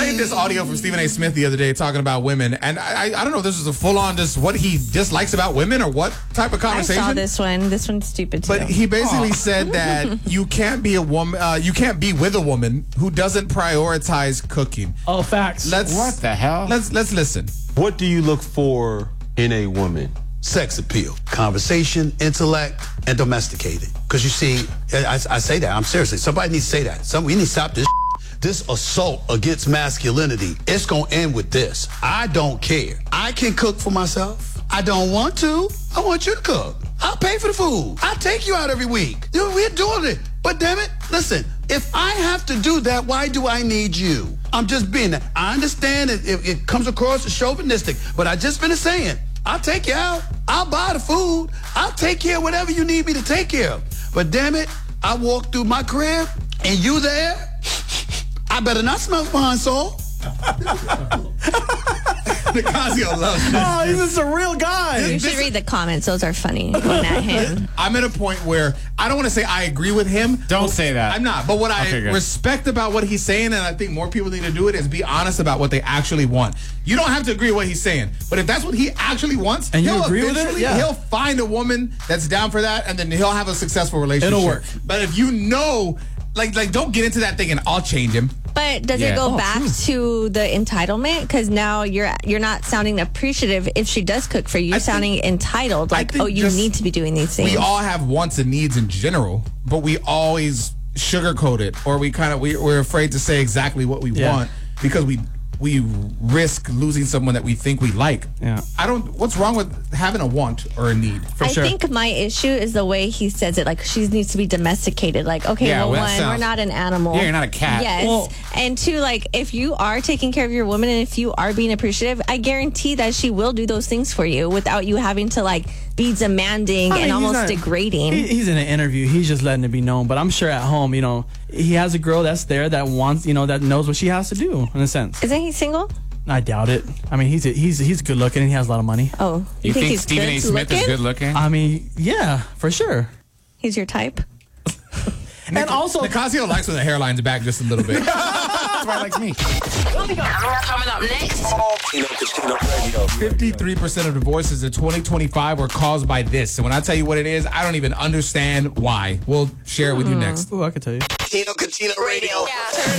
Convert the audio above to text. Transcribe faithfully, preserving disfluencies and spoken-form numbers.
played this audio from Stephen A. Smith the other day talking about women, and I, I, I don't know if this is a full-on just what he dislikes about women or what type of conversation. I saw this one. This one's stupid too. But he basically said that you can't be a woman, uh, you can't be with a woman who doesn't prioritize cooking. Oh, facts. Let's What the hell? let's let's listen. What do you look for in a woman? Sex appeal, conversation, intellect, and domesticated. Because you see, I, I say that, I'm seriously, somebody needs to say that. Some, we need to stop this This assault against masculinity. It's going to end with this. I don't care. I can cook for myself. I don't want to. I want you to cook. I'll pay for the food. I'll take you out every week. You know, we're doing it. But damn it, listen, if I have to do that, why do I need you? I'm just being that. I understand it, it, it comes across as chauvinistic, but I just finished saying, I'll take you out. I'll buy the food. I'll take care of whatever you need me to take care of. But damn it, I walk through my crib and you there, I better not smell behind salt. Nicasio loves this. Oh, he's just a real guy. You should read the comments. Those are funny. Going at him. I'm at a point where I don't want to say I agree with him. Don't say that. I'm not. But what I Okay, good. respect about what he's saying, and I think more people need to do it, is be honest about what they actually want. You don't have to agree with what he's saying, but if that's what he actually wants, And you he'll agree with it? eventually- Yeah. he'll find a woman that's down for that, and then he'll have a successful relationship. It'll work. But if you know, like, like don't get into that thing and I'll change him. But does Yeah. it go Oh, back to the entitlement? Because now you're you're not sounding appreciative if she does cook for you. You're I think- sounding entitled. I Like, think oh, you just- need to be doing these things. We all have wants and needs in general, but we always sugarcoat it, or we kind of we, we're afraid to say exactly what we Yeah. want because we we risk losing someone that we think we like. Yeah. I don't. What's wrong with having a want or a need? For I sure. think my issue is the way he says it. Like, she needs to be domesticated. Like, okay, Yeah, well, well, one, that sounds- we're not an animal. Yeah, you're not a cat. Yes. Well- and two, like, if you are taking care of your woman and if you are being appreciative, I guarantee that she will do those things for you without you having to, like, be demanding I mean, and he's almost not- degrading. He, he's in an interview. He's just letting it be known. But I'm sure at home, you know, he has a girl that's there that wants, you know, that knows what she has to do, in a sense. Isn't he single? I doubt it. I mean, he's he's he's good looking and he has a lot of money. Oh, You think, he's Stephen good A. Smith looking? is good looking? I mean, yeah, for sure. He's your type? And also, Nicasio likes when the hairline's back just a little bit. That's why he likes me. Coming up next. Fifty-three percent of divorces in twenty twenty-five were caused by this, and when I tell you what it is, I don't even understand why. We'll share it with you next. ooh, I can tell you. Tino Cucina Radio. Yeah.